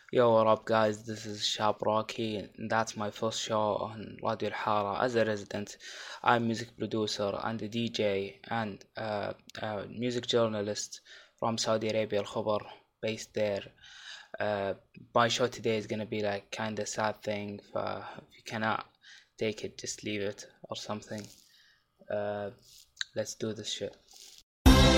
Yo, what up, guys? This is Shab Rocky, and that's my first show on Radio Al Hara as a resident. I'm music producer and a DJ and music journalist from Saudi Arabia, Al Khabar, based there. Uh, my show today is gonna be like kind of sad thing. If you cannot take it, just leave it or something. Uh, let's do this shit.